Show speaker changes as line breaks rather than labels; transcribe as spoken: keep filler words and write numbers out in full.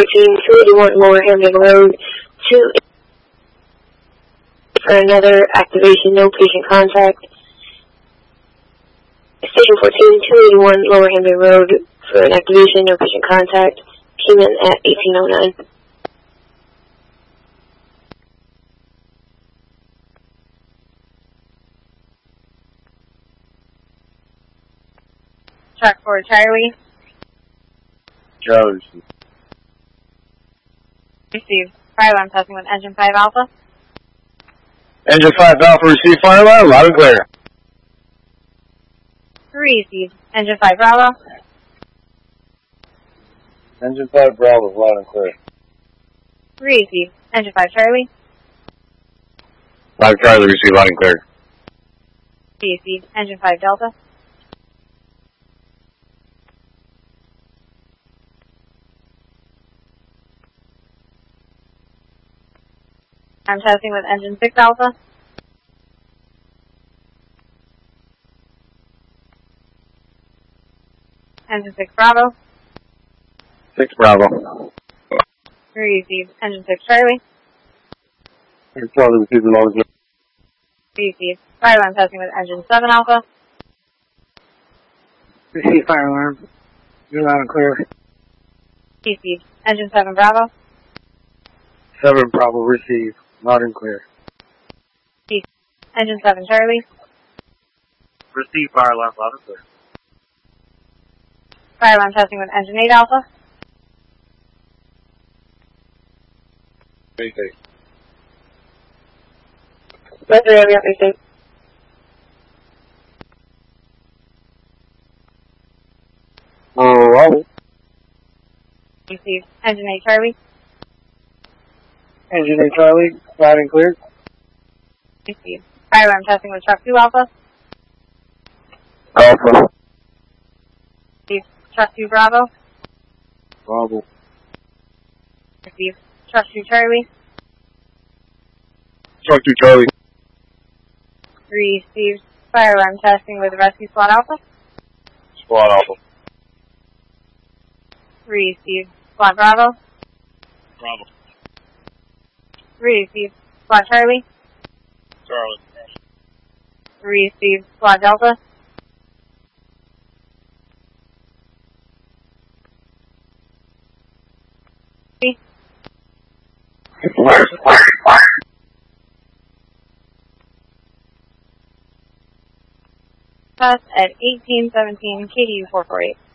fourteen, two eighty-one Lower Hamden Road, two for another activation, no patient contact. Station fourteen, two eighty-one Lower Hamden Road for an activation, no patient contact, came in at eighteen oh nine.
Track four, Charlie.
Charlie.
Received. Fire alarm testing with engine five Alpha.
Engine five Alpha, receive fire alarm, loud and clear.
Received. Engine five Bravo.
Engine five Bravo, loud and clear.
Received. Engine five Charlie.
five Charlie, receive loud and clear.
Received. Engine five Delta. I'm testing with engine six Alpha. Engine six Bravo.
six Bravo.
Received. Engine six Charlie.
six Charlie, receive loud and clear.
Received. Fire alarm testing with engine seven Alpha.
Receive fire alarm. You're loud and clear.
Received. Engine seven Bravo.
seven Bravo, receive. Loud and clear.
Received. Engine seven Charlie.
Receive fire alarm, loud and clear.
Fire alarm testing with engine eight Alpha.
Stay safe.
Roger, area, stay safe.
Oh,
Received. Engine eight Charlie.
Engine eight Charlie, loud and clear.
Received. Fire alarm testing with truck two Alpha.
Alpha.
Received. Truck two Bravo.
Bravo.
Received. Truck two Charlie.
Truck two Charlie.
Received. Fire alarm testing with rescue squad Alpha.
Squad Alpha.
Received. Squad Bravo.
Bravo.
Received. Squad Charlie.
Charlie.
Received. Squad Delta. Test at eighteen seventeen K D U four four eight.